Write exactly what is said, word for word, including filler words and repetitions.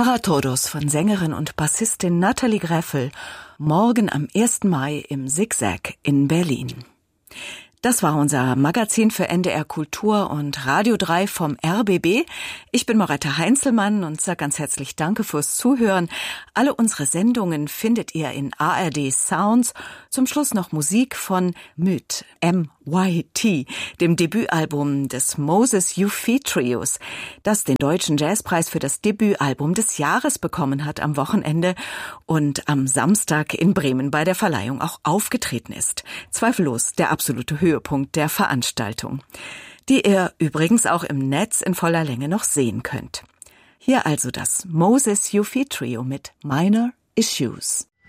Para Todos von Sängerin und Bassistin Nathalie Greffel, morgen am ersten Mai im Zigzag in Berlin. Das war unser Magazin für N D R Kultur und Radio drei vom R B B. Ich bin Moretta Heinzelmann und sage ganz herzlich Danke fürs Zuhören. Alle unsere Sendungen findet ihr in A R D Sounds. Zum Schluss noch Musik von Myth, M Y T, dem Debütalbum des Moses Youfi Trios, das den Deutschen Jazzpreis für das Debütalbum des Jahres bekommen hat am Wochenende und am Samstag in Bremen bei der Verleihung auch aufgetreten ist. Zweifellos der absolute Höhepunkt der Veranstaltung, die ihr übrigens auch im Netz in voller Länge noch sehen könnt. Hier also das Moses Youfi Trio mit Minor Issues.